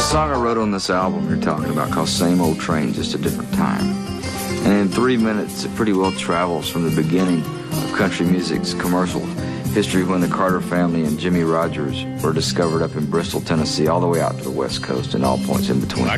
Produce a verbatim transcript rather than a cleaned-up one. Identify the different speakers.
Speaker 1: song I wrote on this album you're talking about called Same Old Train, Just a Different Time. And in three minutes, it pretty well travels from the beginning of country music's commercial history when the Carter family and Jimmy Rogers were discovered up in Bristol, Tennessee, all the way out to the West Coast and all points in between.
Speaker 2: I